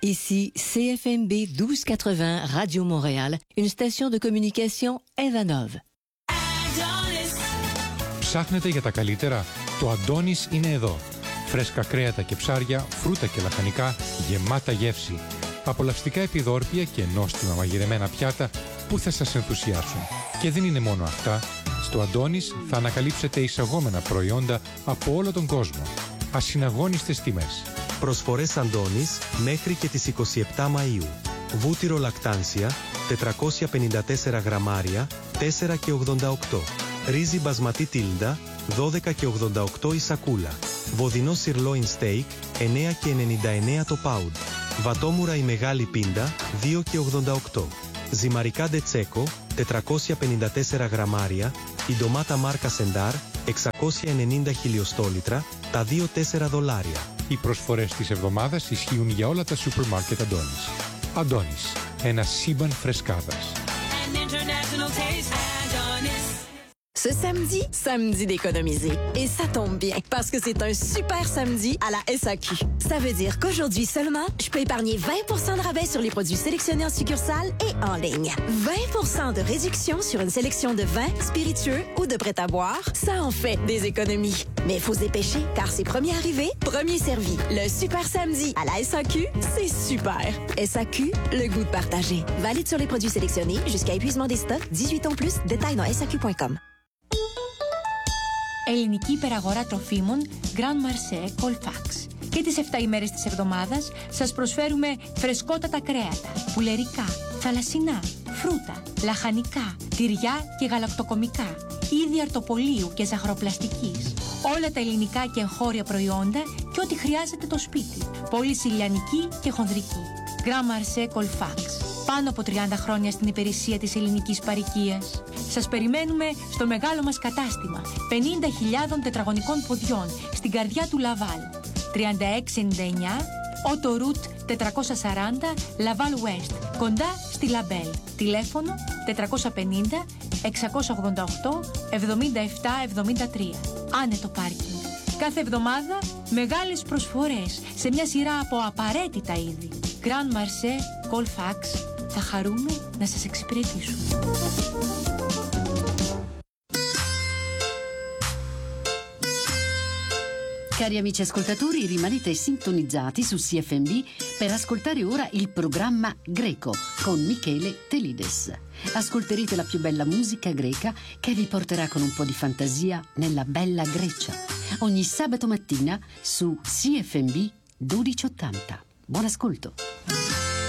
Ici CFMB 1280 Radio Montréal, une station de communication Evanov. Ψάχνετε για τα καλύτερα? Το Αντώνης είναι εδώ. Φρέσκα κρέατα και ψάρια, φρούτα και λαχανικά, γεμάτα γεύση. Απολαυστικά επιδόρπια και νόστιμα μαγειρεμένα πιάτα που θα σας ενθουσιάσουν. Και δεν είναι μόνο αυτά. Στο Αντώνης θα ανακαλύψετε εισαγόμενα προϊόντα από όλο τον κόσμο. Ασυναγώνιστες τιμές. Προσφορές Αντώνης μέχρι και τις 27 Μαΐου. Βούτυρο λακτάνσια, 454 γραμμάρια, 4 και 88. Ρύζι μπασματί τίλντα, 12 και 88 η σακούλα. Βοδινό σιρλόιν στέικ, 9 και 99 το πάουντ. Βατόμουρα η μεγάλη πίντα, 2 και 88. Ζυμαρικά ντετσέκο, 454 γραμμάρια. Η ντομάτα μάρκα Σεντάρ, 690 χιλιοστόλιτρα, τα 2-4 δολάρια. Οι προσφορές της εβδομάδας ισχύουν για όλα τα σούπερ μάρκετ Αντώνης. Αντώνης, ένα σύμπαν φρεσκάδας. Ce samedi, samedi d'économiser. Et ça tombe bien, parce que c'est un super samedi à la SAQ. Ça veut dire qu'aujourd'hui seulement, je peux épargner 20% de rabais sur les produits sélectionnés en succursale et en ligne. 20% de réduction sur une sélection de vins, spiritueux ou de prêt-à-boire. Ça en fait des économies. Mais il faut se dépêcher, car c'est premier arrivé, premier servi. Le super samedi à la SAQ, c'est super. SAQ, le goût de partager. Valide sur les produits sélectionnés jusqu'à épuisement des stocks. 18 ans plus, détails dans SAQ.com. Ελληνική υπεραγορά τροφίμων Grand Marché Colfax. Και τις 7 ημέρες της εβδομάδας σας προσφέρουμε φρεσκότατα κρέατα, πουλερικά, θαλασσινά, φρούτα, λαχανικά, τυριά και γαλακτοκομικά, είδη αρτοπολίου και ζαχαροπλαστικής. Όλα τα ελληνικά και εγχώρια προϊόντα και ό,τι χρειάζεται το σπίτι. Πώληση ηλιανική και χονδρική. Grand Marché Colfax. Πάνω από 30 χρόνια στην υπηρεσία της ελληνικής παροικίας. Σας περιμένουμε στο μεγάλο μας κατάστημα 50.000 τετραγωνικών ποδιών στην καρδιά του Λαβάλ. 3699 Ότο Ρουτ 440 Λαβάλ West, κοντά στη Λαμπέλ. Τηλέφωνο 450 688 7773. Άνετο πάρκινγκ. Κάθε εβδομάδα μεγάλες προσφορές σε μια σειρά από απαραίτητα είδη. Grand Marché Colfax. Θα χαρούμε να σας εξυπηρετήσουμε. Cari amici ascoltatori, rimanete sintonizzati su CFMB per ascoltare ora il programma Greco con Michele Telides. Ascolterete la più bella musica greca che vi porterà con un po' di fantasia nella bella Grecia. Ogni sabato mattina su CFMB 1280. Buon ascolto!